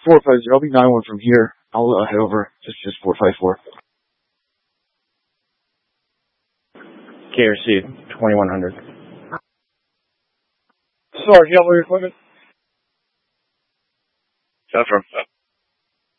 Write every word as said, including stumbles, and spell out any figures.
four five zero. I'll be nine one from here. I'll uh, head over. Just just four five four. K R C twenty-one hundred. Sorry, you have all your equipment? Confirm.